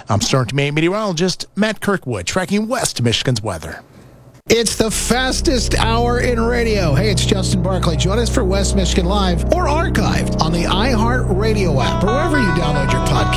I'm Storm Team 8 meteorologist Matt Kirkwood, tracking West Michigan's weather. It's the fastest hour in radio. Hey, it's Justin Barclay. Join us for West Michigan Live or archived on the iHeart Radio app or wherever you download your podcast.